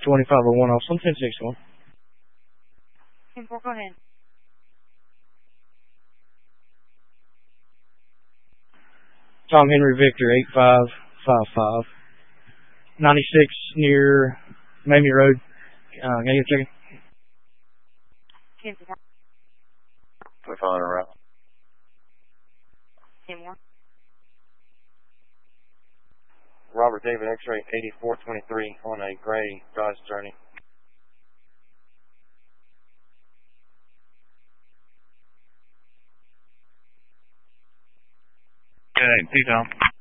2501, also 1061. 10-4, go ahead. Tom Henry Victor, 8555. 96 near Mamie Road. Can you get a second? 25 on a route. 10-1. Robert David X-ray 8423 on a gray Dodge Journey. Okay, 2 Tom.